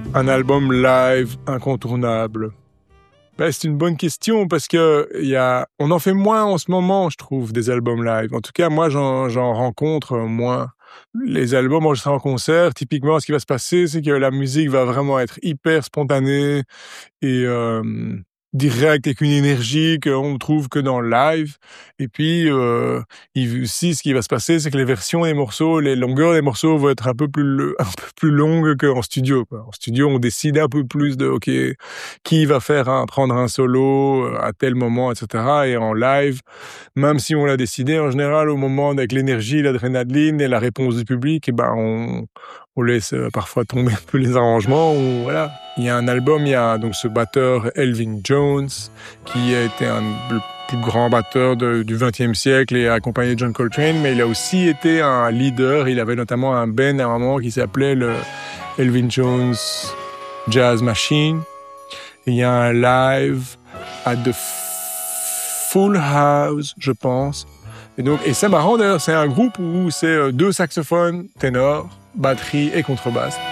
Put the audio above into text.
Un album live incontournable. C'est une bonne question parce que on en fait moins en ce moment, je trouve, des albums live. En tout cas, moi, j'en rencontre moins. Les albums enregistrés en concert, typiquement, ce qui va se passer, c'est que la musique va vraiment être hyper spontanée et direct, avec une énergie qu'on ne trouve que dans le live. Et puis, aussi, ce qui va se passer, c'est que les versions des morceaux, les longueurs des morceaux vont être un peu plus longues qu'en studio, quoi. En studio, on décide un peu plus de, OK, qui va prendre un solo à tel moment, etc. Et en live, même si on l'a décidé, en général, au moment, avec l'énergie, l'adrénaline et la réponse du public, on laisse parfois tomber un peu les arrangements. Voilà. Il y a un album, il y a donc ce batteur Elvin Jones, qui a été le plus grand batteur du XXe siècle et a accompagné John Coltrane, mais il a aussi été un leader. Il avait notamment un band à un moment qui s'appelait le Elvin Jones Jazz Machine. Et il y a un live à The Full House, je pense. Et c'est marrant d'ailleurs, c'est un groupe où c'est 2 saxophones ténors, batterie et contrebasse.